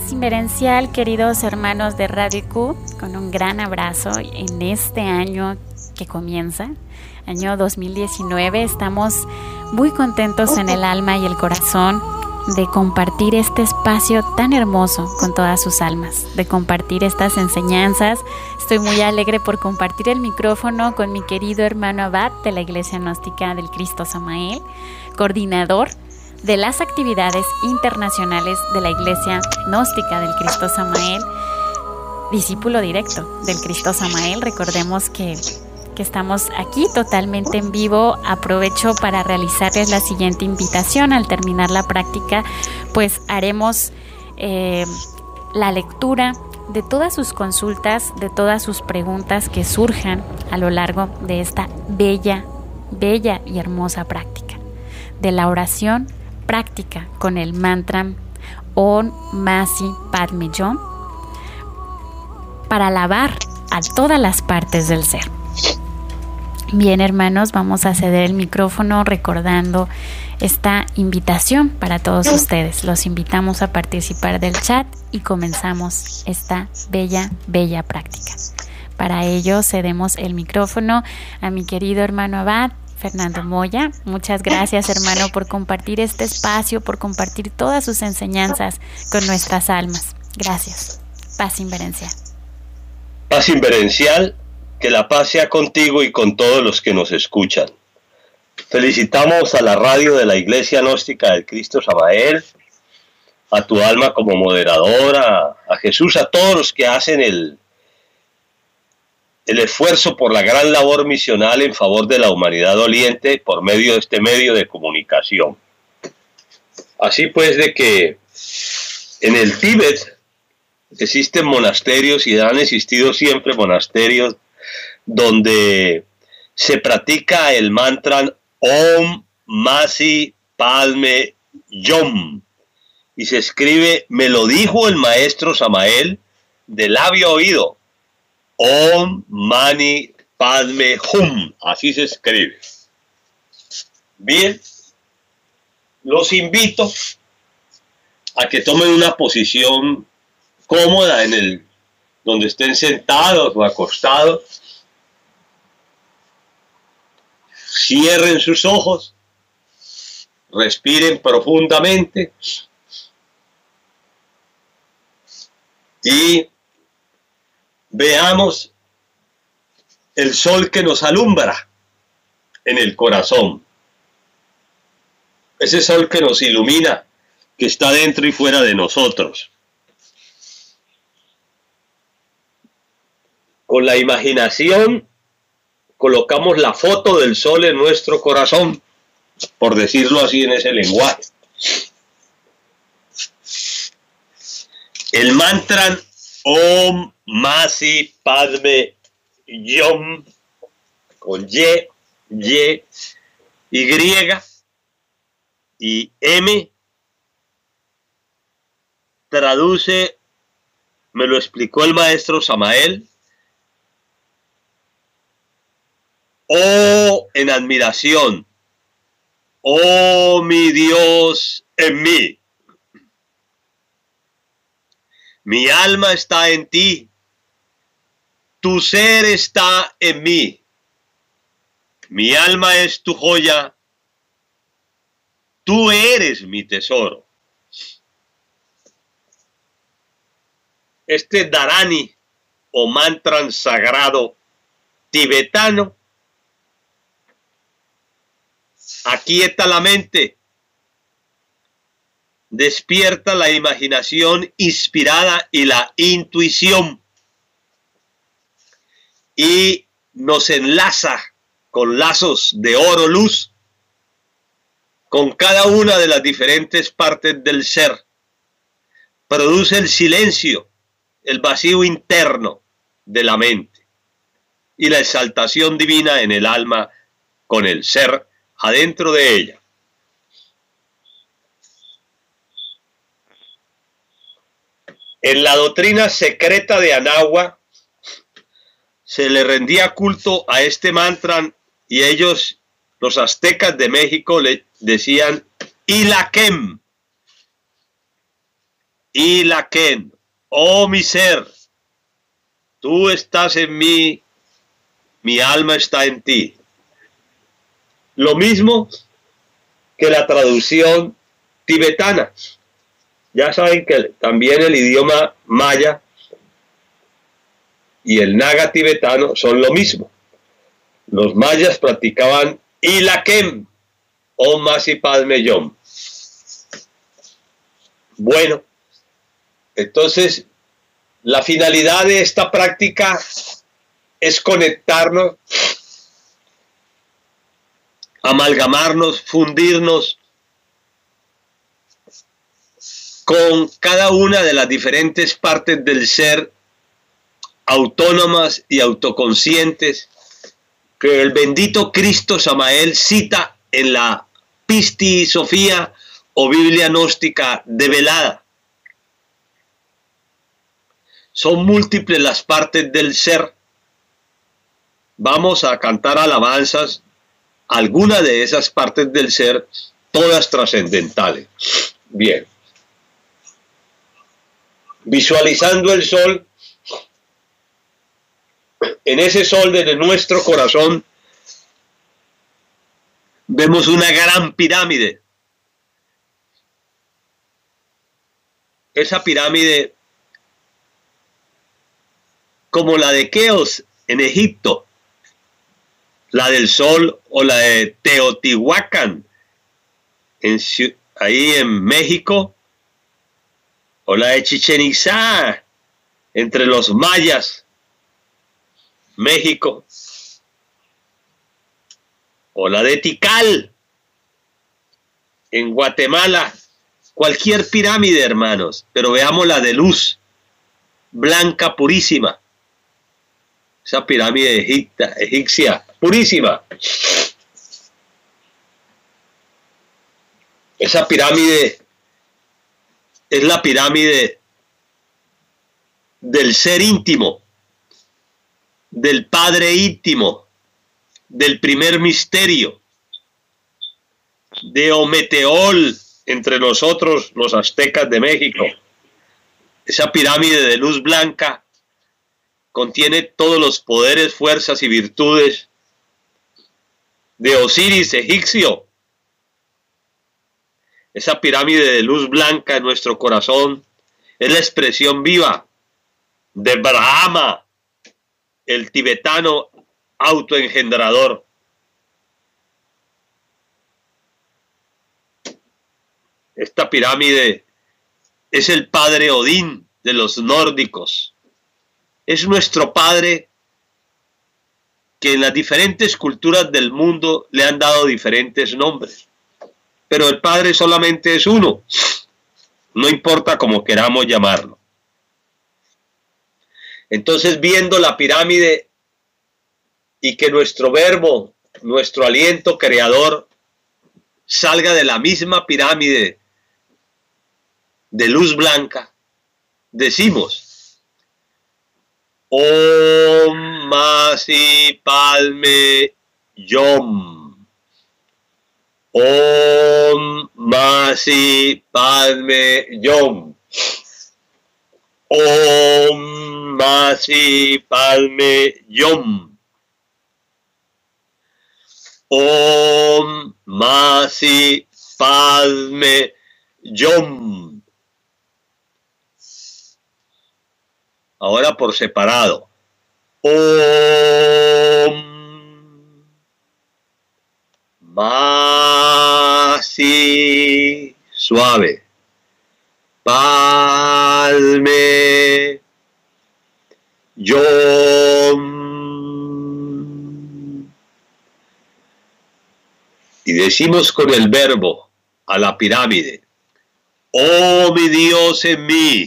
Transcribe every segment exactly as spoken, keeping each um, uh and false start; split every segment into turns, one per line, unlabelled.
Paz inverencial, queridos hermanos de Radio Q, con un gran abrazo en este año que comienza, año dos mil diecinueve. Estamos muy contentos en el alma y el corazón de compartir este espacio tan hermoso con todas sus almas, de compartir estas enseñanzas. Estoy muy alegre por compartir el micrófono con mi querido hermano Abad de la Iglesia Gnóstica del Cristo Samael, coordinador de las actividades internacionales de la Iglesia Gnóstica del Cristo Samael, discípulo directo del Cristo Samael. Recordemos que, que estamos aquí totalmente en vivo. Aprovecho para realizarles la siguiente invitación. Al terminar la práctica, pues haremos eh, la lectura de todas sus consultas, de todas sus preguntas que surjan a lo largo de esta bella, bella y hermosa práctica de la oración práctica con el mantra Om Masi Padme Hum para alabar a todas las partes del ser. Bien, hermanos, vamos a ceder el micrófono recordando esta invitación para todos ustedes. Los invitamos a participar del chat y comenzamos esta bella, bella práctica. Para ello cedemos el micrófono a mi querido hermano Abad, Fernando Moya. Muchas gracias, hermano, por compartir este espacio, por compartir todas sus enseñanzas con nuestras almas. Gracias. Paz inverencial.
Paz inverencial, que la paz sea contigo y con todos los que nos escuchan. Felicitamos a la radio de la Iglesia Gnóstica del Cristo Samael, a tu alma como moderadora, a Jesús, a todos los que hacen el el esfuerzo por la gran labor misional en favor de la humanidad doliente por medio de este medio de comunicación. Así pues, de que en el Tíbet existen monasterios y han existido siempre monasterios donde se practica el mantra Om Masi Padme Hum y se escribe, me lo dijo el maestro Samael de labio a oído, Om Mani Padme Hum, así se escribe. Bien, los invito a que tomen una posición cómoda en el donde estén sentados o acostados. Cierren sus ojos, respiren profundamente y veamos el sol que nos alumbra en el corazón. Ese sol que nos ilumina, que está dentro y fuera de nosotros. Con la imaginación colocamos la foto del sol en nuestro corazón, por decirlo así en ese lenguaje. El mantra Om Masi Padme Hum con Y, Y, Y y M traduce, me lo explicó el maestro Samael, oh en admiración, oh mi Dios en mí. Mi alma está en ti, tu ser está en mí, mi alma es tu joya, tú eres mi tesoro. Este dharani o mantra sagrado tibetano aquieta la mente, despierta la imaginación inspirada y la intuición y nos enlaza con lazos de oro luz con cada una de las diferentes partes del ser. Produce el silencio, el vacío interno de la mente y la exaltación divina en el alma con el ser adentro de ella. En la doctrina secreta de Anahua se le rendía culto a este mantra y ellos, los aztecas de México, le decían Ilaquem. y la Ken, oh mi ser, tú estás en mí, mi alma está en ti. Lo mismo que la traducción tibetana. Ya saben que también el idioma maya y el naga tibetano son lo mismo. Los mayas practicaban Ilakem, Om Masi Padme Yom. Bueno, entonces la finalidad de esta práctica es conectarnos, amalgamarnos, fundirnos con cada una de las diferentes partes del ser autónomas y autoconscientes que el bendito Cristo Samael cita en la Pisti Sofía o Biblia gnóstica develada. Son múltiples las partes del ser. Vamos a cantar alabanzas, algunas de esas partes del ser, todas trascendentales. Bien. Visualizando el sol, en ese sol desde nuestro corazón vemos una gran pirámide. Esa pirámide, como la de Keops en Egipto, la del Sol o la de Teotihuacán en, ahí en México, o la de Chichén Itzá entre los mayas, México, o la de Tikal en Guatemala. Cualquier pirámide, hermanos, pero veamos la de luz blanca purísima, esa pirámide egipta, egipcia purísima. Esa pirámide es la pirámide del ser íntimo, del Padre íntimo, del primer misterio, de Ometeotl entre nosotros los aztecas de México. Esa pirámide de luz blanca contiene todos los poderes, fuerzas y virtudes de Osiris egipcio. Esa pirámide de luz blanca en nuestro corazón es la expresión viva de Brahma, el tibetano autoengendrador. Esta pirámide es el padre Odín de los nórdicos. Es nuestro padre que en las diferentes culturas del mundo le han dado diferentes nombres. Pero el padre solamente es uno. No importa cómo queramos llamarlo. Entonces, viendo la pirámide y que nuestro verbo, nuestro aliento creador, salga de la misma pirámide de luz blanca, decimos Om Masi Padme Yom. Om Masi Padme Yom. Om Masi Padme Yom. Om Masi Padme Yom. Ahora por separado. Om Masi, suave. Padme Yom. Y decimos con el verbo a la pirámide: oh mi Dios en mí.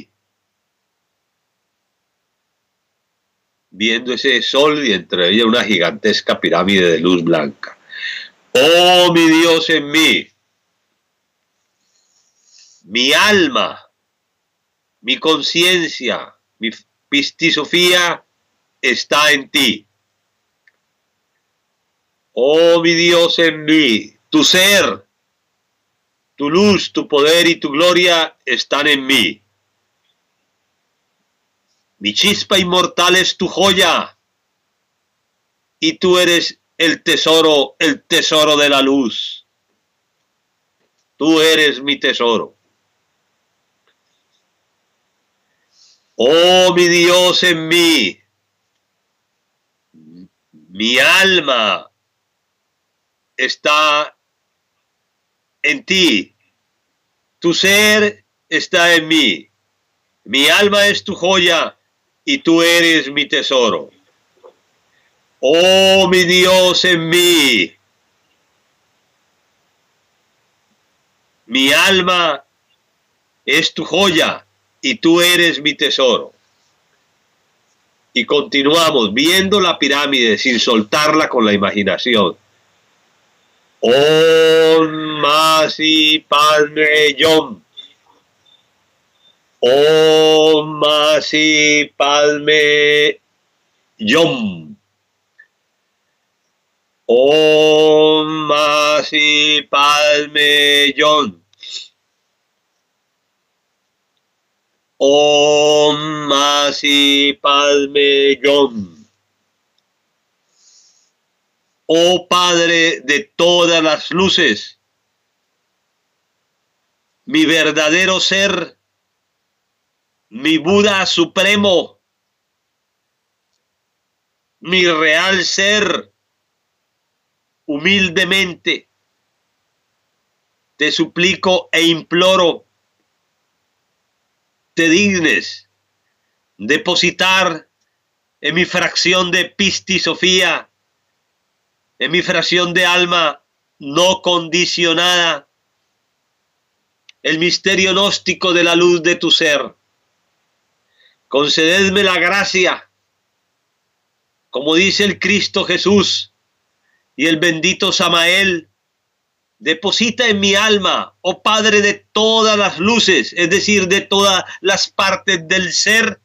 Viendo ese sol y entre ella una gigantesca pirámide de luz blanca. Oh mi Dios en mí. Mi alma, mi conciencia, mi pistisofía está en ti. Oh mi Dios en mí, tu ser, tu luz, tu poder y tu gloria están en mí. Mi chispa inmortal es tu joya, y tú eres el tesoro, el tesoro de la luz. Tú eres mi tesoro. Oh, mi Dios en mí, mi alma está en ti, tu ser está en mí, mi alma es tu joya y tú eres mi tesoro. Oh, mi Dios en mí, mi alma es tu joya y tú eres mi tesoro. Y continuamos viendo la pirámide sin soltarla con la imaginación. Om Masi Padme Yom. Om Masi Padme Yom. Om Masi Padme Yom. Om Masi Padme Yom. Oh Padre de todas las luces, mi verdadero ser, mi Buda supremo, mi real ser, humildemente te suplico e imploro, te dignes depositar en mi fracción de Pisti Sofía, en mi fracción de alma no condicionada, el misterio gnóstico de la luz de tu ser. Concededme la gracia, como dice el Cristo Jesús y el bendito Samael, deposita en mi alma, oh Padre de todas las luces, es decir, de todas las partes del ser,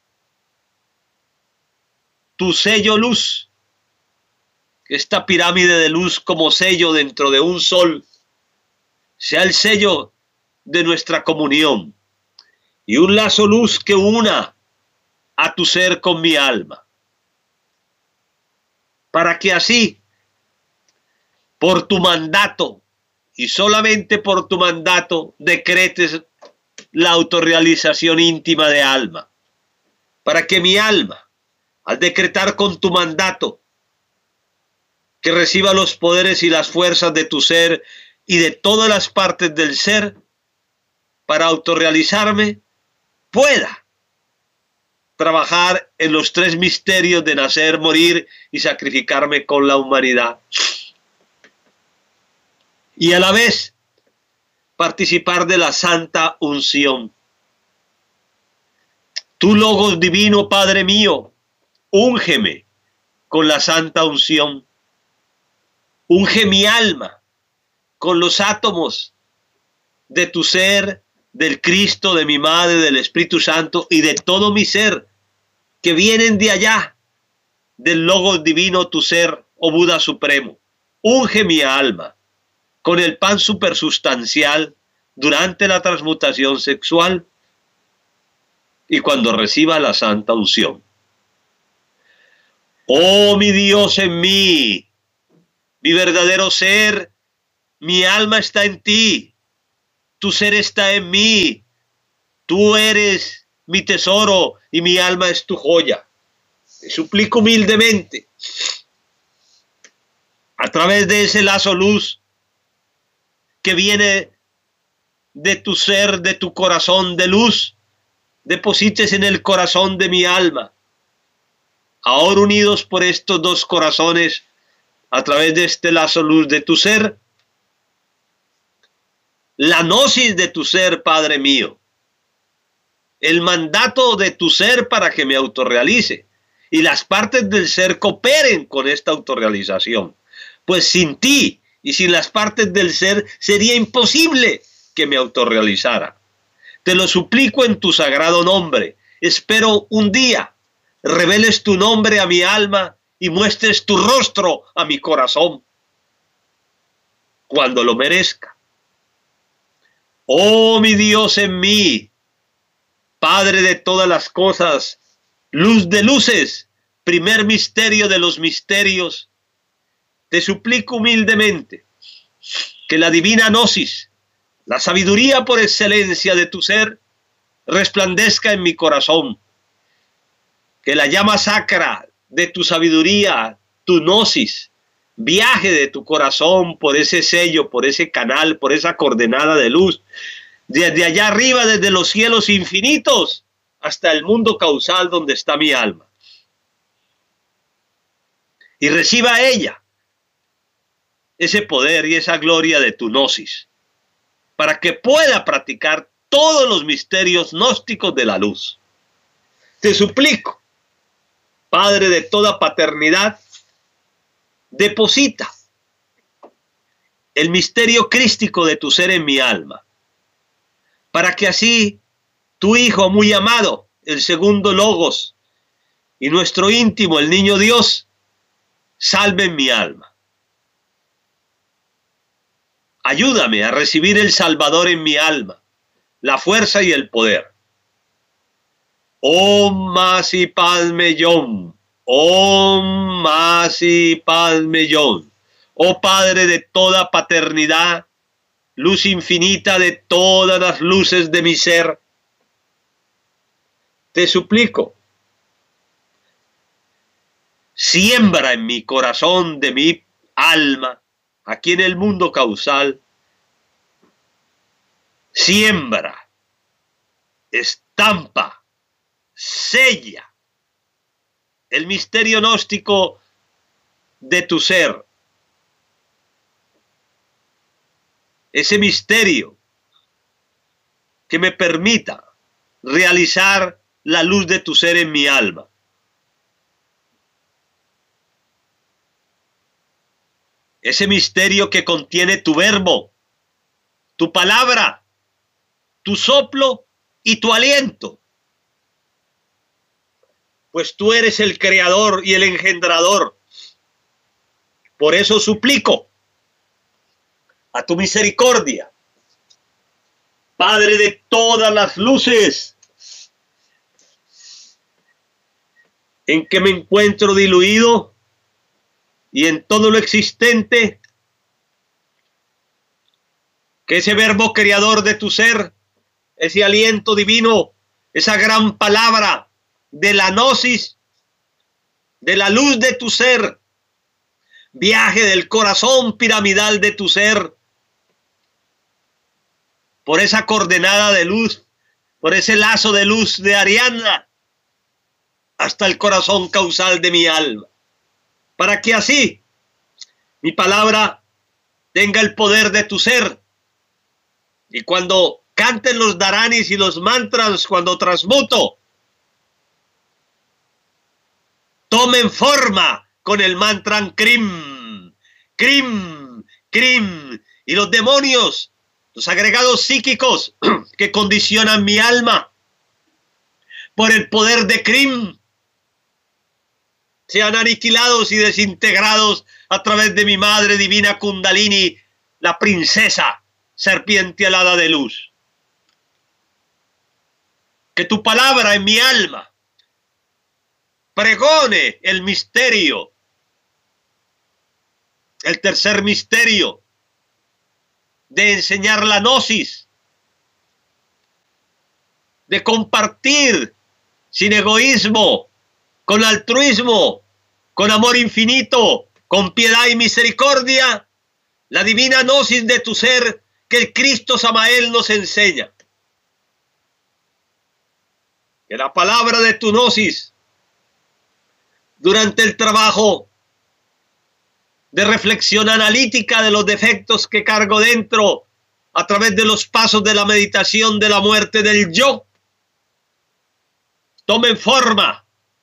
tu sello luz. Esta pirámide de luz como sello dentro de un sol sea el sello de nuestra comunión y un lazo luz que una a tu ser con mi alma, para que así, por tu mandato y solamente por tu mandato, decretes la autorrealización íntima de alma, para que mi alma, al decretar con tu mandato que reciba los poderes y las fuerzas de tu ser y de todas las partes del ser, para autorrealizarme, pueda trabajar en los tres misterios de nacer, morir y sacrificarme con la humanidad. Y a la vez participar de la santa unción. Tu Logos divino, Padre mío, úngeme con la santa unción. Unge mi alma con los átomos de tu ser, del Cristo, de mi Madre, del Espíritu Santo y de todo mi ser, que vienen de allá, del Logos divino, tu ser, oh Buda supremo. Unge mi alma con el pan supersustancial durante la transmutación sexual y cuando reciba la santa unción. Oh mi Dios en mí, mi verdadero ser, mi alma está en ti, tu ser está en mí, tú eres mi tesoro y mi alma es tu joya. Te suplico humildemente, a través de ese lazo luz que viene de tu ser, de tu corazón de luz, deposites en el corazón de mi alma, ahora unidos por estos dos corazones, a través de este lazo luz de tu ser, la gnosis de tu ser, Padre mío, el mandato de tu ser para que me autorrealice y las partes del ser cooperen con esta autorrealización, pues sin ti y sin las partes del ser sería imposible que me autorrealizara. Te lo suplico en tu sagrado nombre, espero un día reveles tu nombre a mi alma y muestres tu rostro a mi corazón cuando lo merezca. Oh mi Dios en mí, Padre de todas las cosas, luz de luces, primer misterio de los misterios, te suplico humildemente que la divina gnosis, la sabiduría por excelencia de tu ser, resplandezca en mi corazón, que la llama sacra de tu sabiduría, tu gnosis, viaje de tu corazón por ese sello, por ese canal, por esa coordenada de luz, desde allá arriba, desde los cielos infinitos, hasta el mundo causal donde está mi alma. Y reciba ella ese poder y esa gloria de tu gnosis, para que pueda practicar todos los misterios gnósticos de la luz. Te suplico, Padre de toda paternidad, deposita el misterio crístico de tu ser en mi alma, para que así tu Hijo muy amado, el segundo Logos, y nuestro íntimo, el Niño Dios, salven mi alma. Ayúdame a recibir el Salvador en mi alma, la fuerza y el poder. Om Masi Padme Hum, Om Masi Padme Hum. Oh Padre de toda paternidad, luz infinita de todas las luces de mi ser, te suplico, siembra en mi corazón de mi alma, aquí en el mundo causal, siembra, estampa, sella el misterio gnóstico de tu ser. Ese misterio que me permita realizar la luz de tu ser en mi alma. Ese misterio que contiene tu verbo, tu palabra, tu soplo y tu aliento. Pues tú eres el creador y el engendrador. Por eso suplico a tu misericordia, Padre de todas las luces, en que me encuentro diluido y en todo lo existente, que ese verbo creador de tu ser, ese aliento divino, esa gran palabra de la gnosis, de la luz de tu ser, viaje del corazón piramidal de tu ser, por esa coordenada de luz, por ese lazo de luz de Ariadna, hasta el corazón causal de mi alma, para que así mi palabra tenga el poder de tu ser, y cuando canten los dharanis y los mantras, cuando transmuto, tomen forma con el mantra Krim, Krim, Krim, y los demonios, los agregados psíquicos que condicionan mi alma, por el poder de Krim, sean aniquilados y desintegrados a través de mi madre divina Kundalini, la princesa serpiente alada de luz. Que tu palabra en mi alma pregone el misterio, el tercer misterio de enseñar la gnosis, de compartir sin egoísmo, con altruismo, con amor infinito, con piedad y misericordia, la divina gnosis de tu ser que el Cristo Samael nos enseña. Que la palabra de tu gnosis, durante el trabajo de reflexión analítica de los defectos que cargo dentro, a través de los pasos de la meditación de la muerte del yo, tomen forma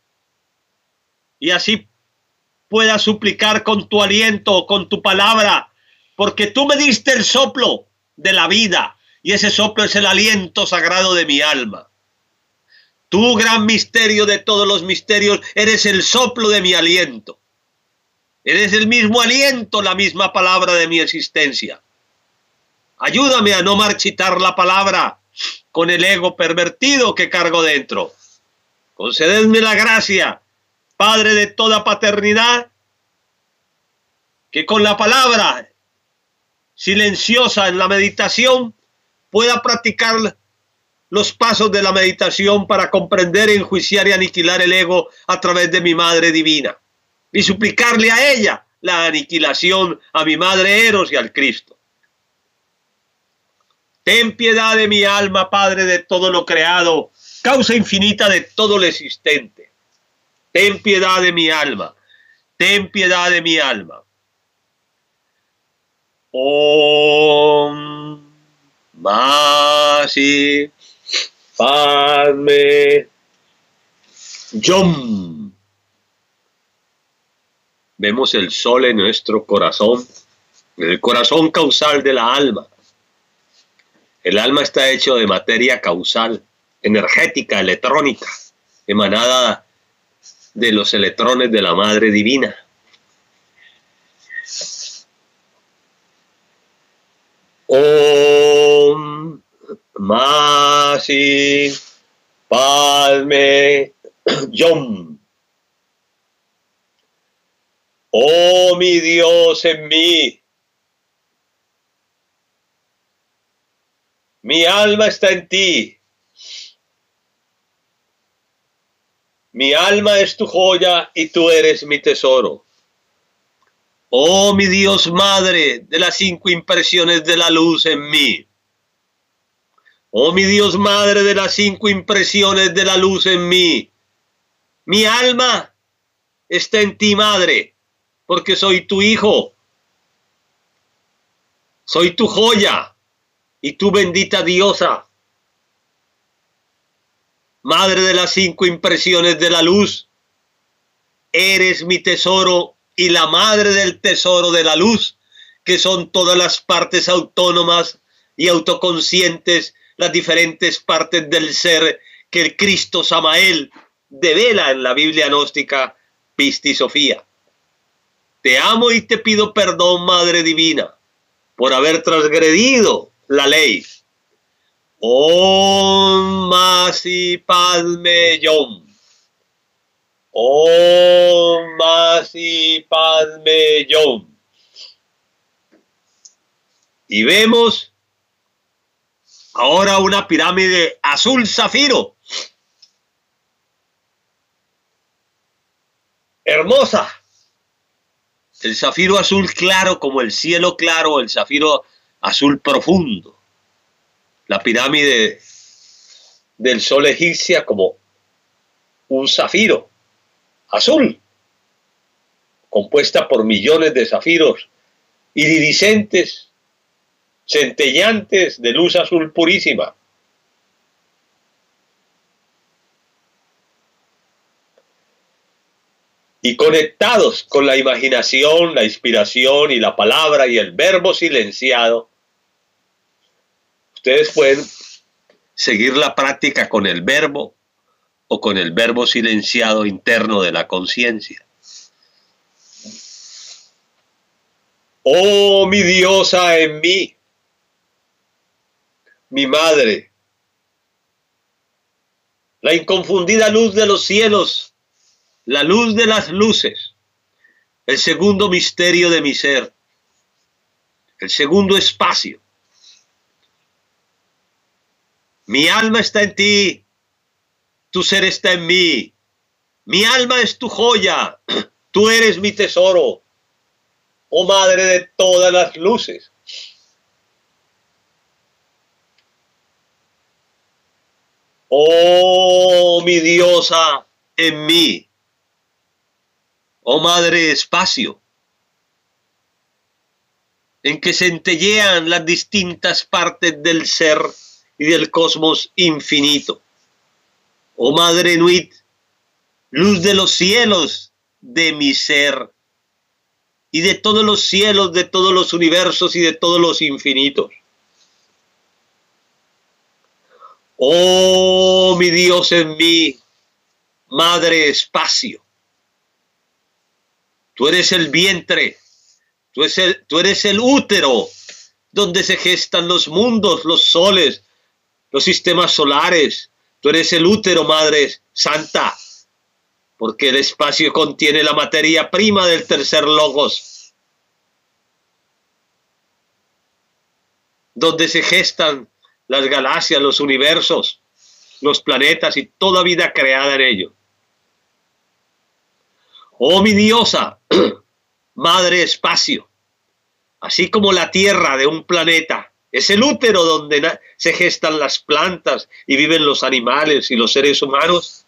y así pueda suplicar con tu aliento, con tu palabra, porque tú me diste el soplo de la vida y ese soplo es el aliento sagrado de mi alma. Tú, gran misterio de todos los misterios, eres el soplo de mi aliento. Eres el mismo aliento, la misma palabra de mi existencia. Ayúdame a no marchitar la palabra con el ego pervertido que cargo dentro. Concededme la gracia, Padre de toda paternidad, que con la palabra silenciosa en la meditación pueda practicar los pasos de la meditación para comprender, enjuiciar y aniquilar el ego a través de mi Madre Divina y suplicarle a ella la aniquilación, a mi Madre Eros y al Cristo. Ten piedad de mi alma, Padre de todo lo creado, causa infinita de todo lo existente. Ten piedad de mi alma, ten piedad de mi alma. Om Masi Padme Yom. Vemos el sol en nuestro corazón, en el corazón causal de la alma. El alma está hecho de materia causal, energética, electrónica, emanada de los electrones de la Madre Divina. Om Masi Padme Yom. Oh mi Dios en mí. Mi alma está en ti. Mi alma es tu joya y tú eres mi tesoro. Oh mi Dios Madre de las cinco impresiones de la luz en mí. Oh mi Dios Madre de las cinco impresiones de la luz en mí. Mi alma está en ti, Madre, porque soy tu hijo. Soy tu joya y tu bendita diosa. Madre de las cinco impresiones de la luz, eres mi tesoro y la madre del tesoro de la luz, que son todas las partes autónomas y autoconscientes, las diferentes partes del ser que el Cristo Samael devela en la Biblia gnóstica Pistis Sofía. Te amo y te pido perdón, Madre Divina, por haber transgredido la ley. Om Masi Padme Yom. Om Masi Padme Yom. Y vemos ahora una pirámide azul zafiro. Hermosa. El zafiro azul claro como el cielo claro, el zafiro azul profundo. La pirámide del sol egipcia como un zafiro azul, compuesta por millones de zafiros iridiscentes, centellantes de luz azul purísima. Y conectados con la imaginación, la inspiración y la palabra y el verbo silenciado, ustedes pueden seguir la práctica con el verbo o con el verbo silenciado interno de la conciencia. Oh, mi diosa en mí, mi madre, la inconfundida luz de los cielos, la luz de las luces, el segundo misterio de mi ser, el segundo espacio. Mi alma está en ti, tu ser está en mí, mi alma es tu joya, tú eres mi tesoro, oh madre de todas las luces. Oh mi diosa en mí, oh madre espacio, en que centellean las distintas partes del ser y del cosmos infinito. Oh Madre Nuit, luz de los cielos de mi ser y de todos los cielos, de todos los universos y de todos los infinitos. Oh mi Dios en mí, Madre Espacio. Tú eres el vientre, tú eres el, tú eres el útero donde se gestan los mundos, los soles, los sistemas solares, Tú eres el útero, Madre Santa, porque el espacio contiene la materia prima del tercer logos, donde se gestan las galaxias, los universos, los planetas y toda vida creada en ellos. Oh mi diosa, Madre Espacio, así como la tierra de un planeta es el útero donde se gestan las plantas y viven los animales y los seres humanos,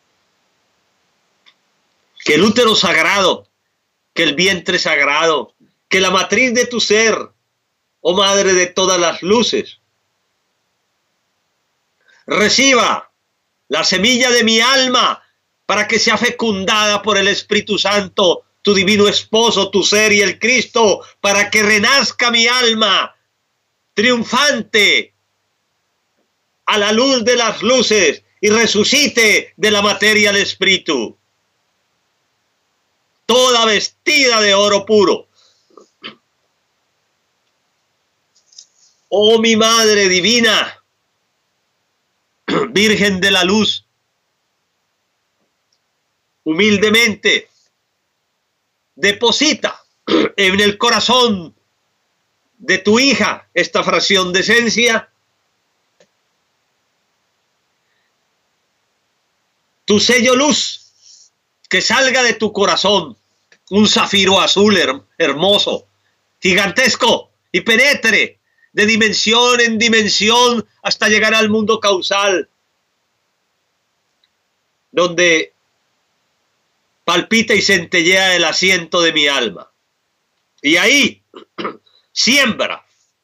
que el útero sagrado, que el vientre sagrado, que la matriz de tu ser, oh Madre de todas las luces, reciba la semilla de mi alma para que sea fecundada por el Espíritu Santo, tu divino esposo, tu ser y el Cristo, para que renazca mi alma triunfante a la luz de las luces y resucite de la materia al Espíritu, toda vestida de oro puro. Oh mi Madre Divina, Virgen de la Luz, humildemente deposita en el corazón de tu hija esta fracción de esencia, tu sello luz, que salga de tu corazón un zafiro azul her hermoso, gigantesco, y penetre de dimensión en dimensión hasta llegar al mundo causal, donde palpita y centellea el asiento de mi alma. Y ahí siembra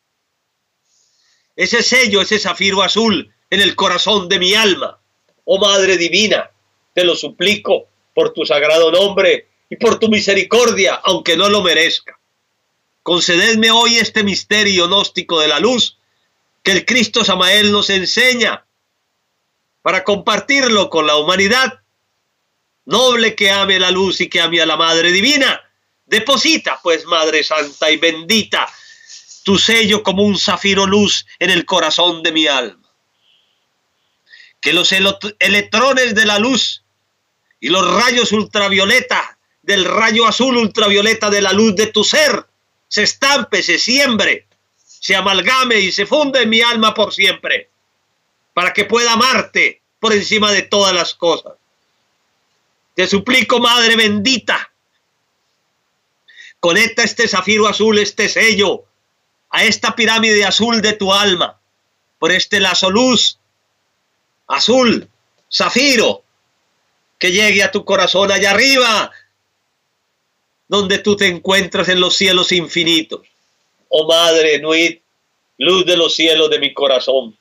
ese sello, ese zafiro azul en el corazón de mi alma. Oh Madre Divina, te lo suplico por tu sagrado nombre y por tu misericordia, aunque no lo merezca. Concededme hoy este misterio gnóstico de la luz que el Cristo Samael nos enseña para compartirlo con la humanidad noble que ame la luz y que ame a la Madre Divina. Deposita, pues, Madre Santa y bendita, tu sello como un zafiro luz en el corazón de mi alma. Que los electrones de la luz y los rayos ultravioleta del rayo azul ultravioleta de la luz de tu ser se estampe, se siembre, se amalgame y se funde en mi alma por siempre, para que pueda amarte por encima de todas las cosas. Te suplico, Madre bendita, conecta este zafiro azul, este sello, a esta pirámide azul de tu alma, por este lazo luz, azul, zafiro, que llegue a tu corazón allá arriba, donde tú te encuentras en los cielos infinitos. Oh Madre Nuit, luz de los cielos de mi corazón,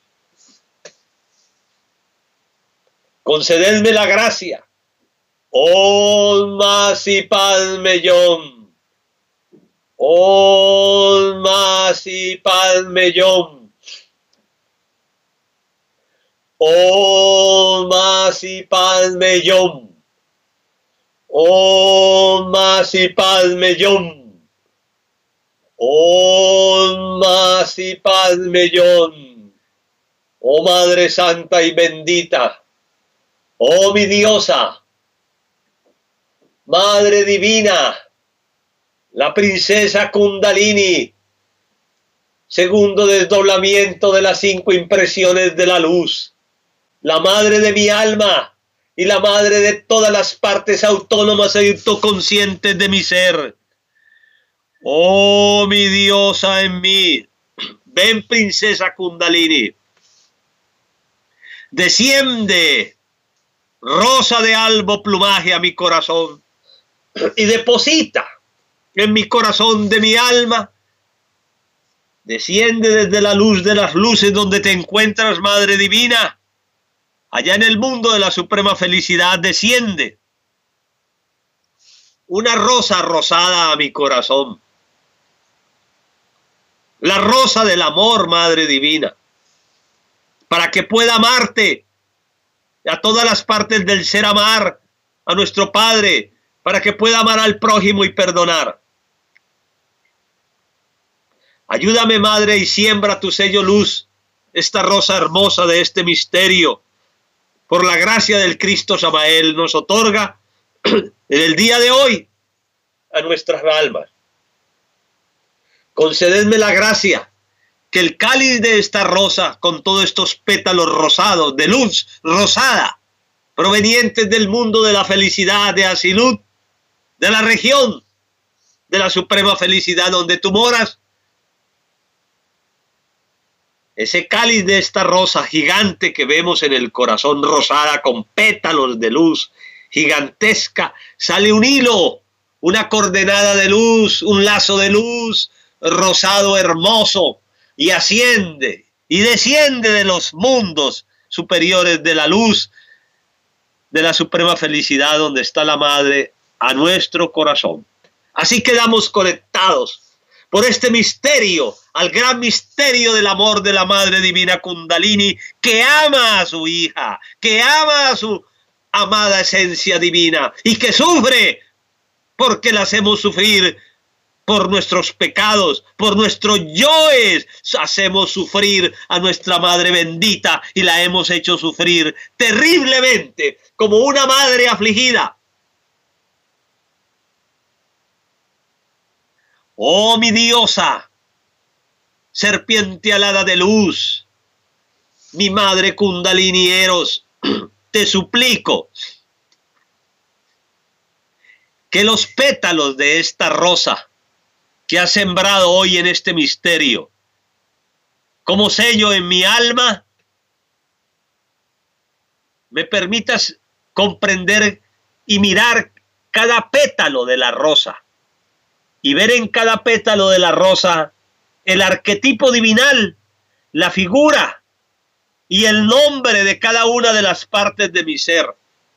concededme la gracia. Om Masi Padme Hum. Om Masi Padme Hum. Om Masi Padme Hum. Om Masi Padme Hum. Om Masi Padme Hum. Oh Madre Santa y bendita, oh mi diosa, Madre Divina, la princesa Kundalini, segundo desdoblamiento de las cinco impresiones de la luz, la madre de mi alma y la madre de todas las partes autónomas e autoconscientes de mi ser. Oh mi diosa en mí, ven princesa Kundalini, desciende rosa de albo plumaje a mi corazón y deposita en mi corazón de mi alma. Desciende desde la luz de las luces donde te encuentras, Madre Divina. Allá en el mundo de la suprema felicidad desciende una rosa rosada a mi corazón. La rosa del amor, Madre Divina, para que pueda amarte a todas las partes del ser, amar a nuestro Padre, para que pueda amar al prójimo y perdonar. Ayúdame, Madre, y siembra tu sello luz, esta rosa hermosa de este misterio, por la gracia del Cristo Samael, nos otorga en el día de hoy a nuestras almas. Concededme la gracia que el cáliz de esta rosa, con todos estos pétalos rosados, de luz rosada, provenientes del mundo de la felicidad de Asilut, de la región de la suprema felicidad donde tú moras, ese cáliz de esta rosa gigante que vemos en el corazón rosada con pétalos de luz gigantesca, sale un hilo, una coordenada de luz, un lazo de luz rosado hermoso, y asciende y desciende de los mundos superiores de la luz de la suprema felicidad donde está la madre a nuestro corazón. Así quedamos conectados por este misterio, al gran misterio del amor de la Madre Divina Kundalini, que ama a su hija, que ama a su amada esencia divina y que sufre porque la hacemos sufrir por nuestros pecados, por nuestros yoes. Hacemos sufrir a nuestra Madre bendita y la hemos hecho sufrir terriblemente como una madre afligida. Oh mi diosa, serpiente alada de luz, mi madre Kundalini Eros, te suplico que los pétalos de esta rosa que has sembrado hoy en este misterio, como sello en mi alma, me permitas comprender y mirar cada pétalo de la rosa y ver en cada pétalo de la rosa el arquetipo divinal, la figura y el nombre de cada una de las partes de mi ser.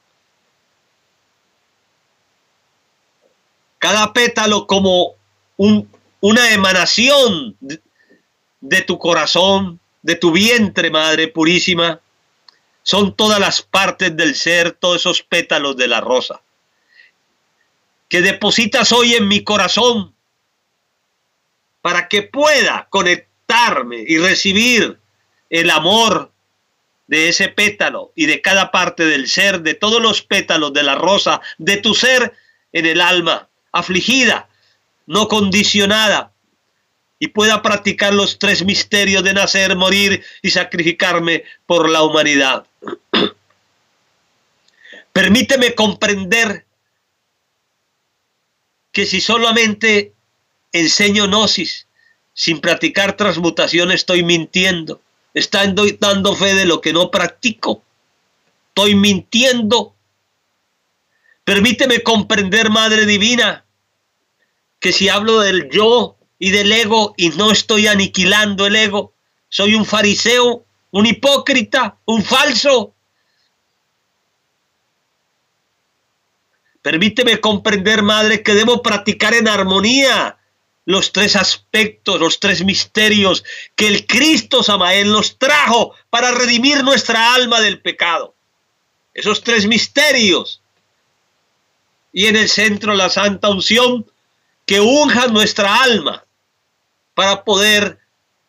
Cada pétalo como un, una emanación de, de tu corazón, de tu vientre, Madre Purísima. Son todas las partes del ser, todos esos pétalos de la rosa que depositas hoy en mi corazón para que pueda conectarme y recibir el amor de ese pétalo y de cada parte del ser, de todos los pétalos de la rosa, de tu ser en el alma, afligida, no condicionada, y pueda practicar los tres misterios de nacer, morir y sacrificarme por la humanidad. Permíteme comprender que si solamente enseño gnosis sin practicar transmutación estoy mintiendo, estoy dando fe de lo que no practico, estoy mintiendo. Permíteme comprender, Madre Divina, que si hablo del yo y del ego y no estoy aniquilando el ego, soy un fariseo, un hipócrita, un falso. Permíteme comprender, Madre, que debo practicar en armonía los tres aspectos, los tres misterios que el Cristo Samael nos trajo para redimir nuestra alma del pecado. Esos tres misterios. Y en el centro la Santa Unción que unja nuestra alma para poder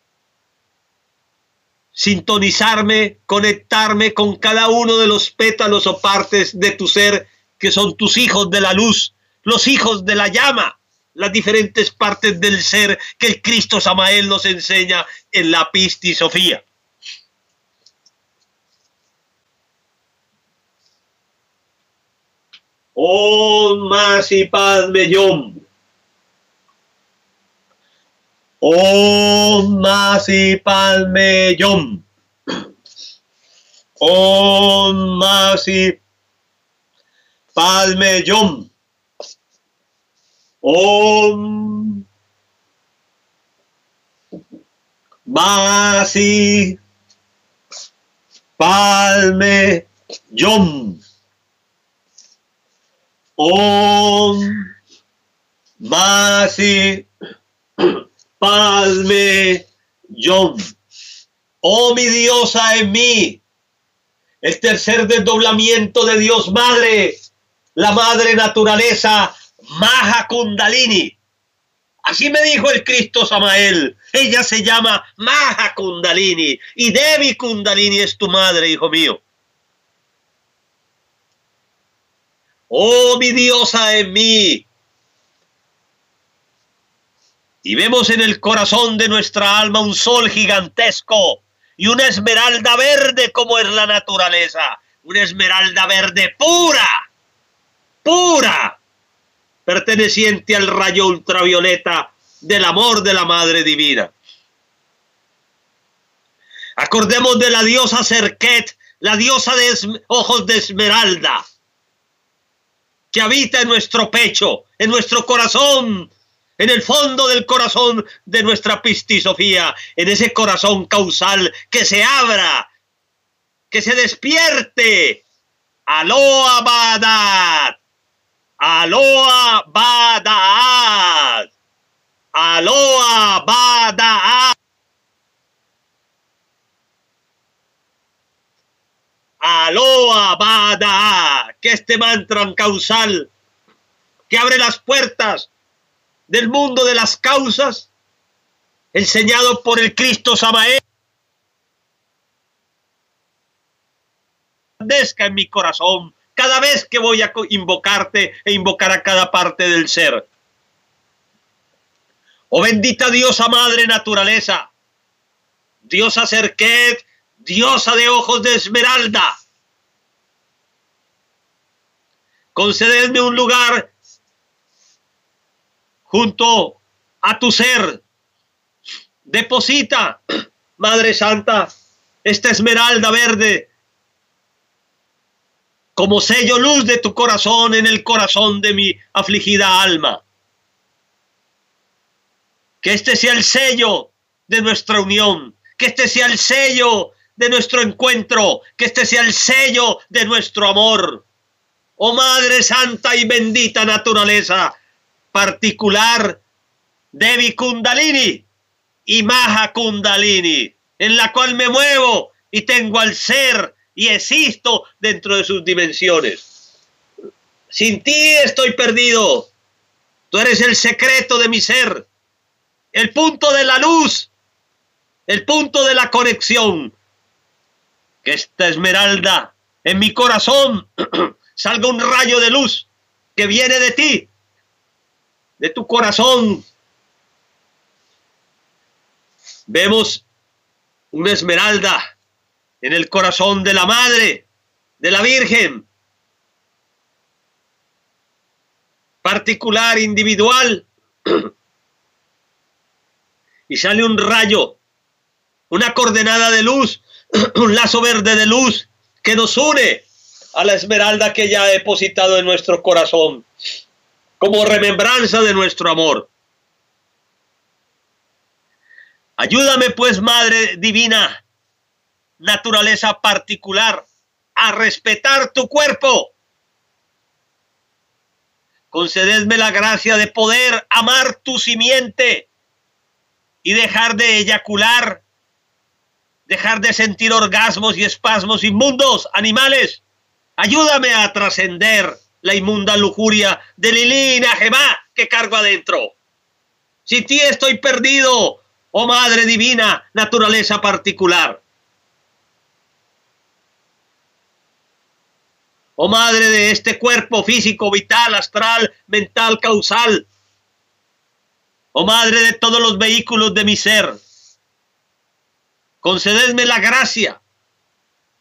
sintonizarme, conectarme con cada uno de los pétalos o partes de tu ser que son tus hijos de la luz, los hijos de la llama, las diferentes partes del ser que el Cristo Samael nos enseña en la Pistis Sofía. Om Masi Padme Yom. Om Masi Padme Yom. Om Masi Padme Yom. Om Masi Padme Yom. Om Masi Padme Yom. Oh mi diosa en mí, el tercer desdoblamiento de Dios Madre, la Madre Naturaleza, Maha Kundalini. Así me dijo el Cristo Samael. Ella se llama Maha Kundalini y Devi Kundalini es tu madre, hijo mío. oh mi diosa en mí. Y vemos en el corazón de nuestra alma un sol gigantesco y una esmeralda verde como es la naturaleza, una esmeralda verde pura, pura, perteneciente al rayo ultravioleta del amor de la Madre Divina. Acordemos de la diosa Serket, la diosa de ojos de esmeralda, que habita en nuestro pecho, en nuestro corazón, en el fondo del corazón de nuestra pistisofía, en ese corazón causal que se abra, que se despierte. Aloha Badat, Aloha Badat, Aloha Badat, Aloha Badat, que este mantra causal que abre las puertas del mundo de las causas, enseñado por el Cristo Samael, desca en mi corazón cada vez que voy a invocarte e invocar a cada parte del ser. Oh bendita diosa madre naturaleza, diosa Serket, diosa de ojos de esmeralda, concededme un lugar junto a tu ser. Deposita, Madre Santa, esta esmeralda verde como sello luz de tu corazón en el corazón de mi afligida alma. Que este sea el sello de nuestra unión, que este sea el sello de nuestro encuentro, que este sea el sello de nuestro amor. Oh Madre Santa y bendita naturaleza particular, Devi Kundalini y Maha Kundalini, en la cual me muevo y tengo al ser y existo dentro de sus dimensiones. Sin ti estoy perdido. Tú eres el secreto de mi ser, el punto de la luz, el punto de la conexión. Que esta esmeralda en mi corazón salga un rayo de luz que viene de ti, de tu corazón. Vemos una esmeralda en el corazón de la Madre, de la Virgen, particular, individual, y sale un rayo, una coordenada de luz, un lazo verde de luz que nos une a la esmeralda que ya ha depositado en nuestro corazón, como remembranza de nuestro amor. Ayúdame pues, Madre Divina, naturaleza particular, a respetar tu cuerpo. Concededme la gracia de poder amar tu simiente y dejar de eyacular, dejar de sentir orgasmos y espasmos inmundos, animales. Ayúdame a trascender la inmunda lujuria de Lilina Gemá que cargo adentro. Sin ti estoy perdido, oh Madre Divina, naturaleza particular. Oh Madre de este cuerpo físico, vital, astral, mental, causal. Oh Madre de todos los vehículos de mi ser. Concededme la gracia